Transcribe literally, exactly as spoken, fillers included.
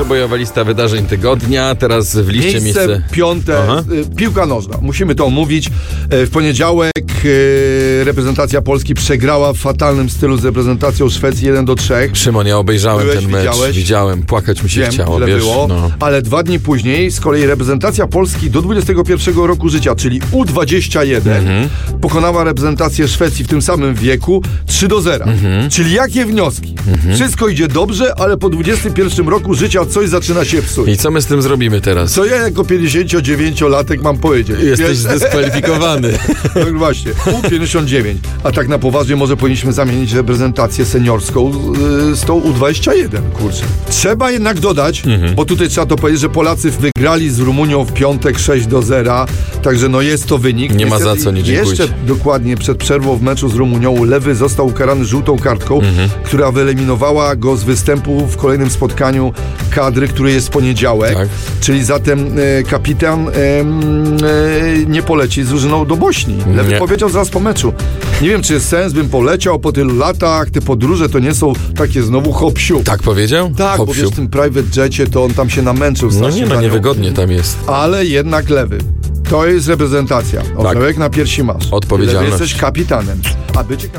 bojowa lista wydarzeń tygodnia. Teraz w liście miejsce, miejsce... piąte. Aha. Piłka nożna. Musimy to omówić. W poniedziałek reprezentacja Polski przegrała w fatalnym stylu z reprezentacją Szwecji jeden do trzech. Szymon, ja obejrzałem Byłeś, ten mecz. widziałeś? Widziałem. Płakać mi się Wiem, chciało, źle wiesz? było, No. ale dwa dni później z kolei reprezentacja Polski do dwudziestego pierwszego roku życia, czyli U dwadzieścia jeden, Mhm. pokonała reprezentację Szwecji w tym samym wieku trzy do zera. Mhm. Czyli jakie wnioski? Mhm. Wszystko idzie dobrze, ale po dwudziestym pierwszym roku życia coś zaczyna się psuć. I co my z tym zrobimy teraz? Co ja jako pięćdziesięciodziewięciolatek mam powiedzieć? Jesteś Wiesz? zdyskwalifikowany. No właśnie, U pięćdziesiąt dziewięć. A tak na poważnie może powinniśmy zamienić reprezentację seniorską yy, z tą U dwadzieścia jeden, kurczę. Trzeba jednak dodać, Mhm. bo tutaj trzeba to powiedzieć, że Polacy wygrali z Rumunią w piątek sześć do zera, także no jest to wynik. Nie ma za co, nie dziękujcie. Jeszcze dokładnie przed przerwą w meczu z Rumunią Lewy został ukarany żółtą kartką, Mhm. która wyeliminowała go z występu w kolejnym spotkaniu kadry, który jest w poniedziałek. Tak. Czyli zatem e, kapitan e, e, nie poleci z drużyną do Bośni. Lewy Nie. powiedział zaraz po meczu. Nie wiem, czy jest sens, bym poleciał po tylu latach. Te podróże to nie są takie znowu hop-siup. Tak powiedział? Tak, bo wiesz, w tym private jetie to on tam się namęczył No strasznie nie, no za nią. niewygodnie tam jest. Ale jednak Lewy. To jest reprezentacja. Orzełek na piersi masz. Odpowiedzialność. Lewy jesteś kapitanem. A bycie